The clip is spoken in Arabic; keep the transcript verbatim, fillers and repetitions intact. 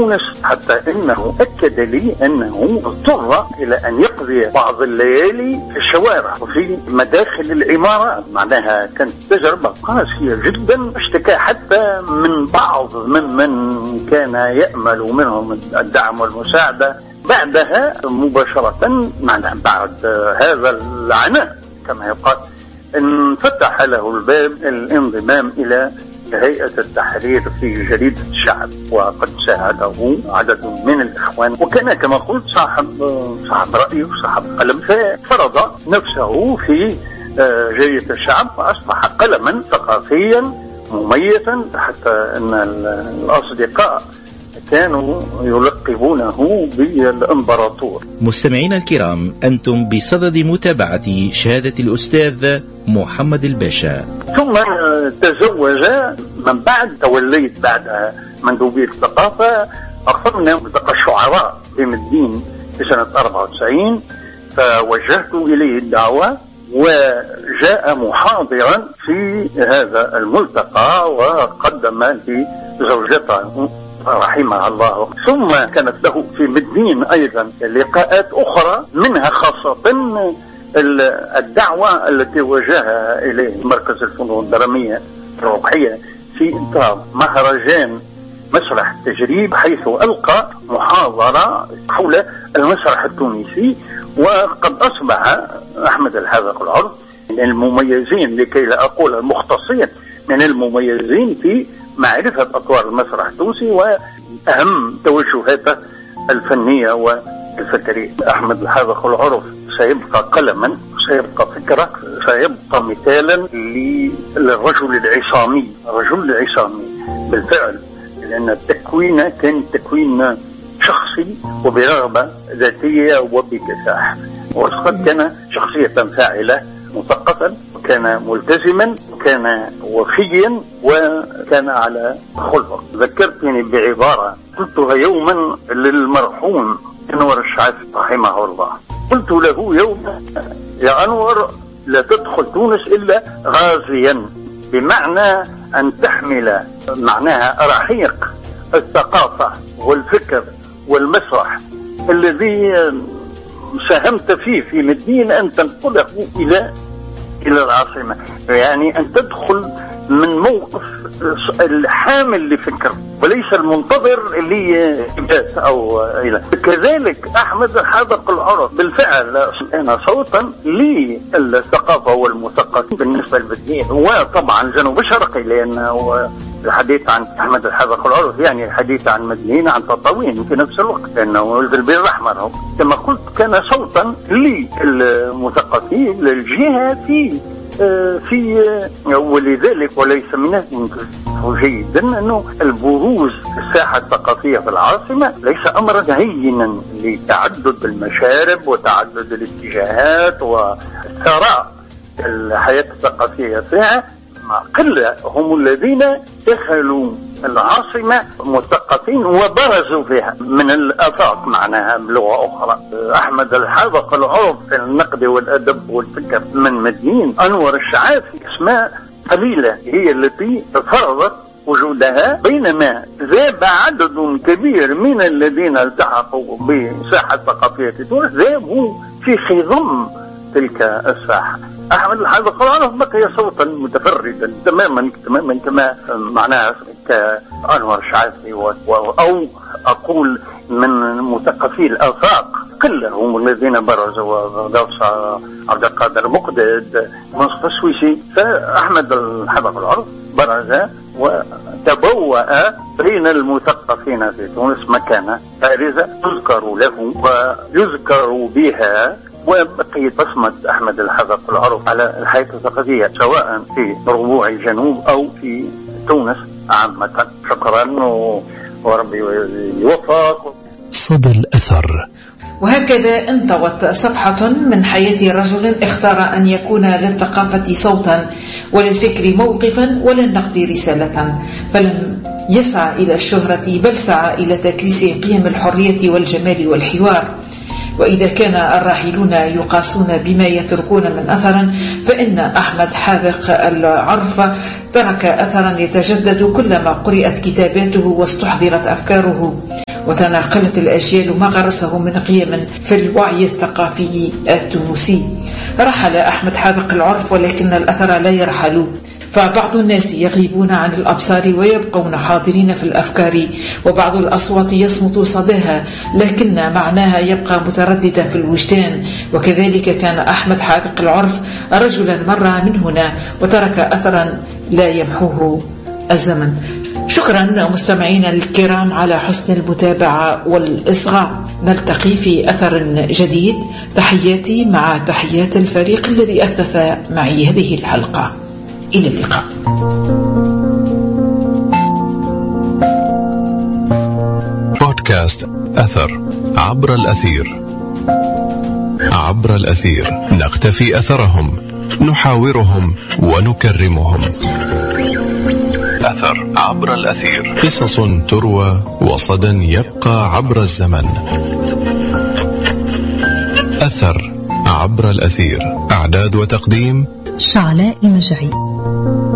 تونس، حتى انه اكد لي انه اضطر الى ان يقضي بعض الليالي في الشوارع وفي مداخل العمارات. معناها كانت تجربة قاسية جدا. اشتكى حتى من بعض ممن كان يأمل منهم الدعم والمساعدة. بعدها مباشرة معناها بعد هذا العناء كما يقال انفتح له الباب الانضمام إلى هيئة التحرير في جريدة الشعب، وقد ساعده عدد من الإخوان، وكان كما قلت صاحب صاحب رأي وصاحب قلم، ففرض نفسه في جريدة الشعب وأصبح قلما ثقافيا مميزا، حتى أن الأصدقاء كانوا يلقبونه بالإمبراطور. مستمعينا الكرام، أنتم بصدد متابعة شهادة الأستاذ محمد الباشا. ثم تزوج من بعد، توليت بعد مندوبية الثقافة، أخذنا ملتقى الشعراء في مدين في سنة أربعة وتسعين، فوجهت إليه الدعوة وجاء محاضرا في هذا الملتقى وقدم لي زوجته رحمها الله. ثم كانت له في مدين أيضا لقاءات أخرى، منها خاصة الدعوة التي وجهها إليه مركز الفنون الدرامية الروحية في إطار مهرجان مسرح التجريب، حيث ألقى محاضرة حول المسرح التونسي. وقد أصبح أحمد الحاذق العرف من المميزين، لكي لا أقول المختصين، من المميزين في معرفة أطوار المسرح التونسي وأهم توجهاته الفنية والفكرية. أحمد الحاذق العرف سيبقى قلما، سيبقى فكرة، سيبقى مثالا للرجل العصامي. الرجل العصامي بالفعل، لأن التكوين كان تكوين شخصي وبرغبة ذاتية وبكفاح، وقد كان شخصية فاعلة مثقفا، وكان ملتزما، وكان وفيا، وكان على خلق. ذكرتني بعبارة قلتها يوما للمرحوم أنور الشعاث رحمه الله. قلت له يوما: يا أنور، لا تدخل تونس إلا غازيا، بمعنى أن تحمل معناها رحيق الثقافة والفكر والمسرح الذي ساهمت فيه في مدين، أن تنقله إلى إلى العاصمة، يعني أن تدخل من موقف الحامل لفكر وليس المنتظر لإبداع أو إلى. كذلك أحمد الحاذق العرف بالفعل أنا صوتا للثقافة والمثقفين بالنسبة للمدين، وطبعا جنوب الشرقي، لأنه الحديث عن أحمد الحاذق العرف يعني الحديث عن مدينة، عن تطاوين في نفس الوقت، لأنه البير الأحمر كما قلت كان صوتا للمثقفين للجهة في في ولذلك وليس من جيدا أنه البروز في الساحة الثقافية في العاصمة ليس أمرا هينا لتعدد المشارب وتعدد الاتجاهات والثراء الحياة الثقافية فيها. قلة هم الذين دخلوا العاصمة مثقفين وبرزوا فيها من الآفاق، معناها بلغة أخرى. أحمد الحاذق العرف في النقد والأدب والفكر من مدين. أنور الشعاث اسماء قليلة هي التي فرضت وجودها، بينما ذاب عدد كبير من الذين التحقوا بساحة الثقافية في تونس ذابوا في خضم تلك الساحة. أحمد الحاذق العرف بقي صوتا متفردا تماما تماما كما معناها كأنور الشعاثي، أو أقول من مثقفي الآفاق قلة هم الذين برزوا، غوث عبد القادر مقدد، منصف السويسي. فأحمد الحاذق العرف برز وتبوأ بين المثقفين في تونس مكانة بارزة تذكر له ويذكر بها، وبقي بصمة أحمد الحاذق العرف على الحياة الثقافية سواء في ربوع الجنوب أو في تونس عامة. شكرا وربي يوفق. صدى الأثر. وهكذا انطوت صفحة من حياة رجل اختار أن يكون للثقافة صوتا وللفكر موقفا وللنقد رسالة، فلم يسعى إلى الشهرة بل سعى إلى تكريس قيم الحرية والجمال والحوار. وإذا كان الراحلون يقاسون بما يتركون من أثرا، فإن أحمد حاذق العرف ترك أثرا يتجدد كلما قرأت كتاباته واستحضرت أفكاره. وتناقلت الأجيال ما غرسه من قيم في الوعي الثقافي التونسي. رحل أحمد حاذق العرف، ولكن الأثر لا يرحل، فبعض الناس يغيبون عن الأبصار ويبقون حاضرين في الأفكار، وبعض الأصوات يصمت صداها لكن معناها يبقى مترددا في الوجدان. وكذلك كان أحمد حاذق العرف رجلا مر من هنا وترك أثرا لا يمحوه الزمن. شكرا مستمعينا الكرام على حسن المتابعة والإصغاء. نلتقي في أثر جديد. تحياتي مع تحيات الفريق الذي أثث معي هذه الحلقة. إلى اللقاء. بودكاست أثر عبر الأثير. عبر الأثير نقتفي أثرهم، نحاورهم ونكرمهم. أثر عبر الأثير، قصص تروى وصدى يبقى عبر الزمن. أثر عبر الأثير، إعداد وتقديم شعلاء مجعي.